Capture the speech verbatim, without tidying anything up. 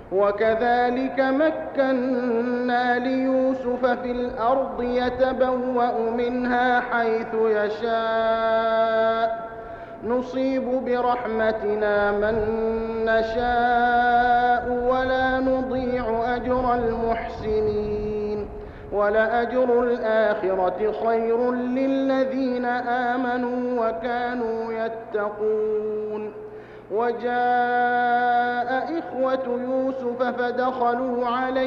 وكذلك مكنا ليوسف في الأرض يتبوأ منها حيث يشاء نصيب برحمتنا من نشاء ولا نضيع أجر المحسنين ولأجر الآخرة خير للذين آمنوا وكانوا يتقون وجاء إخوة يوسف فدخلوا عليه